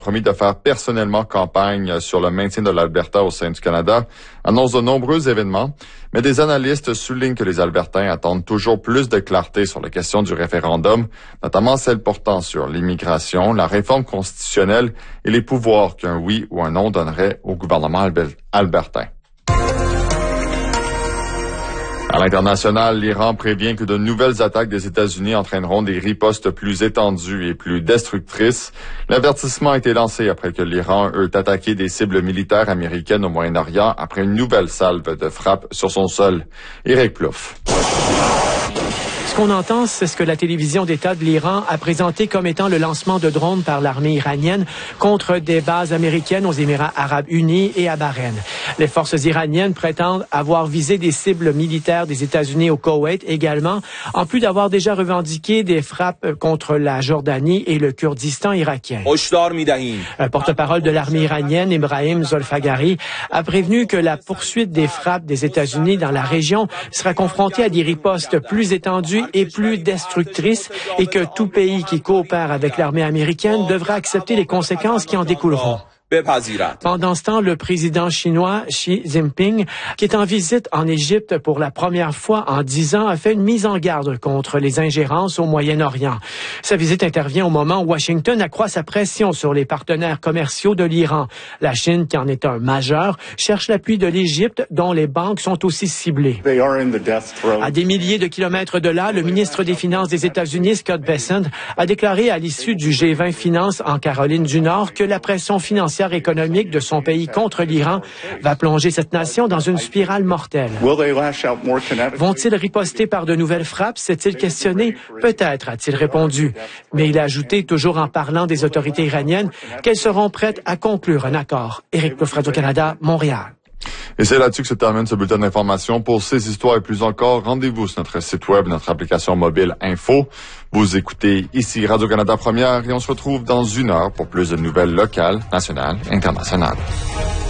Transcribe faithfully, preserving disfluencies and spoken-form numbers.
promis de faire personnellement campagne sur le maintien de l'Alberta au sein du Canada, annonce de nombreux événements, mais des analystes soulignent que les Albertains attendent toujours plus de clarté sur la question du référendum, notamment celle portant sur l'immigration, la réforme constitutionnelle et les pouvoirs qu'un oui ou un non donnerait au gouvernement albertain. À l'international, l'Iran prévient que de nouvelles attaques des États-Unis entraîneront des ripostes plus étendues et plus destructrices. L'avertissement a été lancé après que l'Iran eut attaqué des cibles militaires américaines au Moyen-Orient après une nouvelle salve de frappes sur son sol. Éric Plouffe. Ce qu'on entend, c'est ce que la télévision d'État de l'Iran a présenté comme étant le lancement de drones par l'armée iranienne contre des bases américaines aux Émirats arabes unis et à Bahreïn. Les forces iraniennes prétendent avoir visé des cibles militaires des États-Unis au Koweït également, en plus d'avoir déjà revendiqué des frappes contre la Jordanie et le Kurdistan irakien. Un porte-parole de l'armée iranienne, Ibrahim Zolfagari, a prévenu que la poursuite des frappes des États-Unis dans la région sera confrontée à des ripostes plus étendues et plus destructrice et que tout pays qui coopère avec l'armée américaine devra accepter les conséquences qui en découleront. Pendant ce temps, le président chinois Xi Jinping, qui est en visite en Égypte pour la première fois en dix ans, a fait une mise en garde contre les ingérences au Moyen-Orient. Sa visite intervient au moment où Washington accroît sa pression sur les partenaires commerciaux de l'Iran. La Chine, qui en est un majeur, cherche l'appui de l'Égypte, dont les banques sont aussi ciblées. À des milliers de kilomètres de là, le ministre des Finances des États-Unis, Scott Bessent, a déclaré à l'issue du G vingt Finances en Caroline du Nord que la pression financière économique de son pays contre l'Iran va plonger cette nation dans une spirale mortelle. Vont-ils riposter par de nouvelles frappes? S'est-il questionné? Peut-être, a-t-il répondu. Mais il a ajouté, toujours en parlant des autorités iraniennes, qu'elles seront prêtes à conclure un accord. Éric Plouffe, Radio-Canada, Montréal. Et c'est là-dessus que se termine ce bulletin d'information. Pour ces histoires et plus encore, rendez-vous sur notre site web, notre application mobile Info. Vous écoutez ici Radio-Canada Première et on se retrouve dans une heure pour plus de nouvelles locales, nationales et internationales.